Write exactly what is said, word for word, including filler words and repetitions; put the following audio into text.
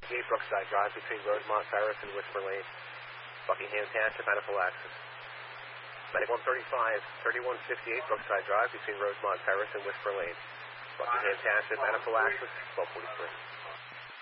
fifty-eight Brookside Drive between Rosemont Terrace and Whisper Lane. Buckingham Township anaphylaxis. Medic one thirty-five, thirty-one fifty-eight Brookside Drive between Rosemont Terrace and Whisper Lane. Buckingham Township anaphylaxis, twelve forty-three.